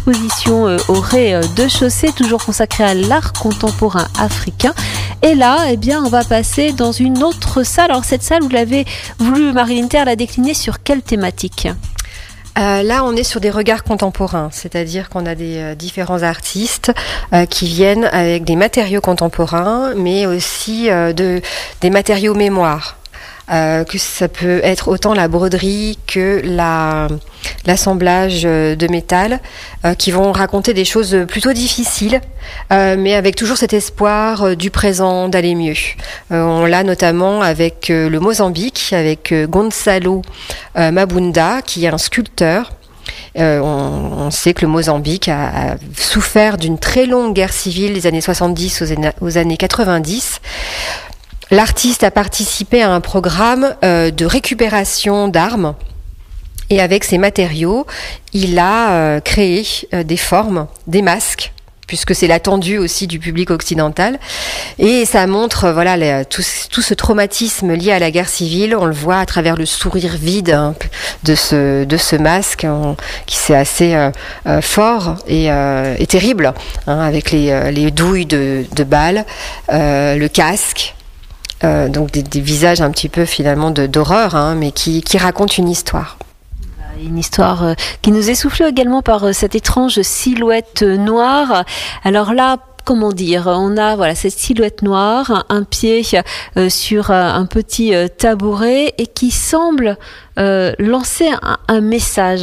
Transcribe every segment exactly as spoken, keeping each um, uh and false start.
exposition euh, au rez-de-chaussée, toujours consacrée à l'art contemporain africain. Et là, eh bien, on va passer dans une autre salle. Alors cette salle, vous l'avez voulu, Marie Linter, la décliner sur quelle thématique ? Euh, là, on est sur des regards contemporains, c'est-à-dire qu'on a des euh, différents artistes euh, qui viennent avec des matériaux contemporains, mais aussi euh, de, des matériaux mémoire. Euh, que ça peut être autant la broderie que la, l'assemblage de métal, euh, qui vont raconter des choses plutôt difficiles, euh, mais avec toujours cet espoir euh, du présent, d'aller mieux. Euh, on l'a notamment avec euh, le Mozambique, avec euh, Gonçalo euh, Mabunda, qui est un sculpteur. Euh, on, on sait que le Mozambique a, a souffert d'une très longue guerre civile des années soixante-dix aux, aux années quatre-vingt-dix. L'artiste a participé à un programme euh, de récupération d'armes et avec ces matériaux, il a euh, créé euh, des formes, des masques, puisque c'est l'attendu aussi du public occidental. Et ça montre euh, voilà les, tout, tout ce traumatisme lié à la guerre civile. On le voit à travers le sourire vide hein, de ce de ce masque on, qui c'est assez euh, euh, fort et, euh, et terrible, hein, avec les, euh, les douilles de, de balles, euh, le casque. Euh, donc des, des visages un petit peu finalement de, d'horreur, hein, mais qui, qui racontent une histoire. Une histoire euh, qui nous est soufflée également par euh, cette étrange silhouette euh, noire. Alors là, comment dire, on a voilà cette silhouette noire, un, un pied euh, sur euh, un petit euh, tabouret et qui semble euh, lancer un, un message.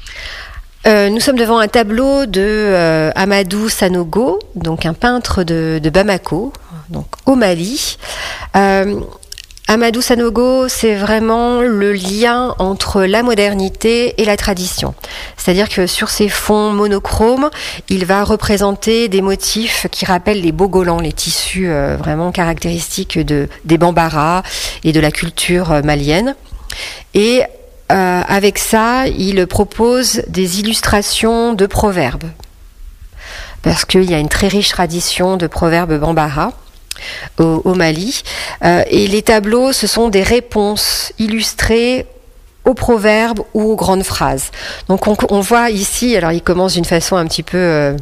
Euh, nous sommes devant un tableau de euh, Amadou Sanogo, donc un peintre de, de Bamako, donc au Mali. Euh, Amadou Sanogo, c'est vraiment le lien entre la modernité et la tradition. C'est-à-dire que sur ces fonds monochromes, il va représenter des motifs qui rappellent les bogolans, les tissus euh, vraiment caractéristiques de, des Bambara et de la culture euh, malienne. Et Euh, avec ça, il propose des illustrations de proverbes. Parce qu'il y a une très riche tradition de proverbes bambara au, au Mali. Euh, et les tableaux, ce sont des réponses illustrées aux proverbes ou aux grandes phrases. Donc on, on voit ici, alors il commence d'une façon un petit peu euh,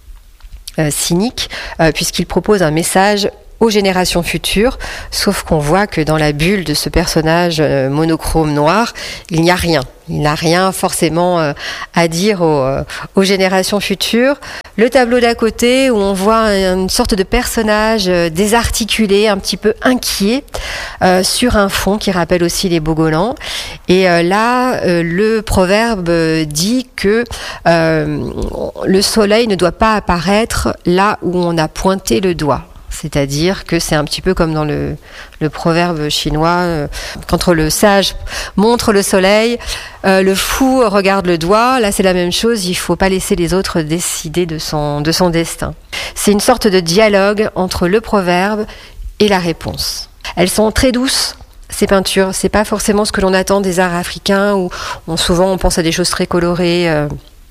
euh, cynique, euh, puisqu'il propose un message aux générations futures, sauf qu'on voit que dans la bulle de ce personnage euh, monochrome noir, il n'y a rien. Il n'a rien forcément euh, à dire aux, euh, aux générations futures. Le tableau d'à côté, où on voit une sorte de personnage euh, désarticulé, un petit peu inquiet, euh, sur un fond qui rappelle aussi les Bogolans. Et euh, là, euh, le proverbe dit que euh, le soleil ne doit pas apparaître là où on a pointé le doigt. C'est-à-dire que c'est un petit peu comme dans le, le proverbe chinois, euh, quand le sage montre le soleil, euh, le fou regarde le doigt. Là, c'est la même chose, il ne faut pas laisser les autres décider de son, de son destin. C'est une sorte de dialogue entre le proverbe et la réponse. Elles sont très douces, ces peintures. C'est pas forcément ce que l'on attend des arts africains, où on, souvent on pense à des choses très colorées. Euh.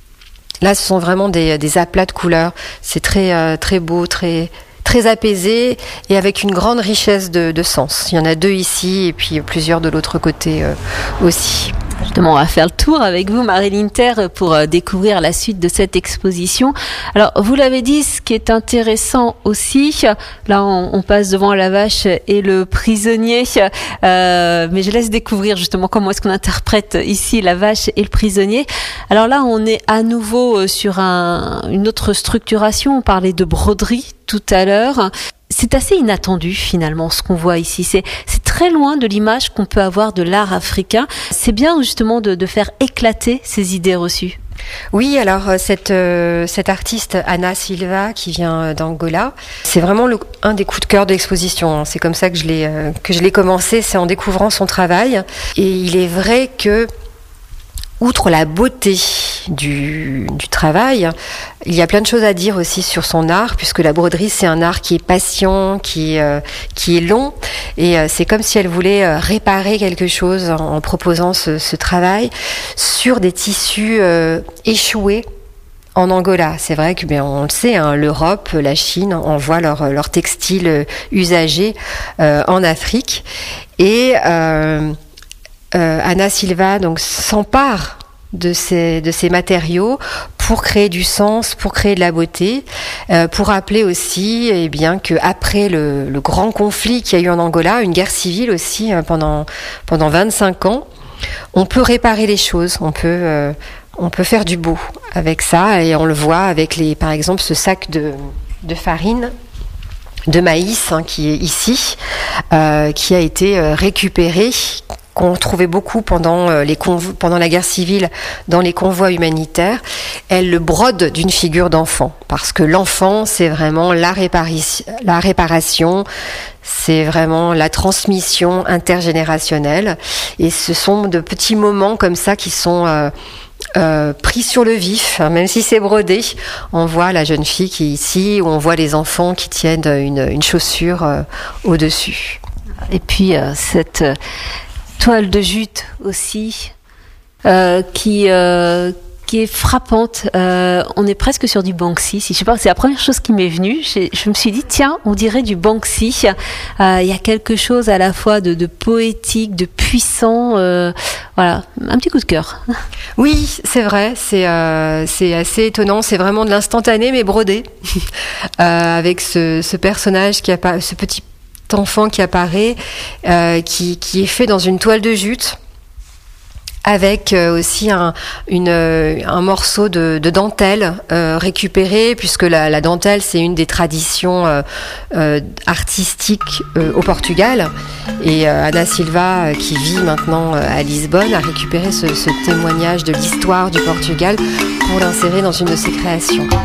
Là, ce sont vraiment des, des aplats de couleurs. C'est très, euh, très beau, très... très apaisé et avec une grande richesse de, de sens. Il y en a deux ici et puis plusieurs de l'autre côté euh, aussi. Justement, on va faire le tour avec vous, Marie Linter, pour euh, découvrir la suite de cette exposition. Alors, vous l'avez dit, ce qui est intéressant aussi, là, on, on passe devant la vache et le prisonnier, euh, mais je laisse découvrir justement comment est-ce qu'on interprète ici la vache et le prisonnier. Alors là, on est à nouveau sur un, une autre structuration. On parlait de broderie tout à l'heure. C'est assez inattendu finalement ce qu'on voit ici. C'est, c'est très loin de l'image qu'on peut avoir de l'art africain. C'est bien justement de, de faire éclater ces idées reçues. Oui, alors cette, euh, cette artiste Ana Silva qui vient d'Angola, c'est vraiment le, un des coups de cœur de l'exposition. C'est comme ça que je l'ai, euh, que je l'ai commencé, c'est en découvrant son travail. Et il est vrai que, outre la beauté du, du travail, il y a plein de choses à dire aussi sur son art, puisque la broderie, c'est un art qui est patient, qui, euh, qui est long, et euh, c'est comme si elle voulait euh, réparer quelque chose en, en proposant ce, ce travail sur des tissus euh, échoués en Angola. C'est vrai que, bien, on le sait, hein, l'Europe, la Chine envoient leurs leur textiles usagés euh, en Afrique, et euh, Euh, Ana Silva donc s'empare de ces, de ces matériaux pour créer du sens, pour créer de la beauté, euh, pour rappeler aussi eh bien, qu'après le, le grand conflit qu'il y a eu en Angola, une guerre civile aussi hein, pendant, pendant vingt-cinq ans, on peut réparer les choses, on peut, euh, on peut faire du beau avec ça, et on le voit avec, les, par exemple, ce sac de, de farine de maïs hein, qui est ici, euh, qui a été euh, récupéré, qu'on trouvait beaucoup pendant, euh, les convo- pendant la guerre civile dans les convois humanitaires. Elle le brode d'une figure d'enfant, parce que l'enfant, c'est vraiment la, répari- la réparation, c'est vraiment la transmission intergénérationnelle. Et ce sont de petits moments comme ça qui sont euh, euh, pris sur le vif, hein, même si c'est brodé. On voit la jeune fille qui est ici, ou on voit les enfants qui tiennent une, une chaussure euh, au-dessus. Et puis euh, cette euh, toile de jute aussi, euh, qui euh, qui est frappante. Euh, on est presque sur du Banksy. Si je sais pas, c'est la première chose qui m'est venue. J'ai, je me suis dit tiens, on dirait du Banksy. Euh, Il y a quelque chose à la fois de, de poétique, de puissant. Euh, voilà, un petit coup de cœur. Oui, c'est vrai. C'est euh, c'est assez étonnant. C'est vraiment de l'instantané, mais brodé, euh, avec ce, ce personnage qui apparaît, ce petit enfant qui apparaît, euh, qui, qui est fait dans une toile de jute, avec euh, aussi un, une, un morceau de, de dentelle euh, récupéré, puisque la, la dentelle, c'est une des traditions euh, euh, artistiques euh, au Portugal. Et euh, Ana Silva, euh, qui vit maintenant euh, à Lisbonne, a récupéré ce, ce témoignage de l'histoire du Portugal pour l'insérer dans une de ses créations.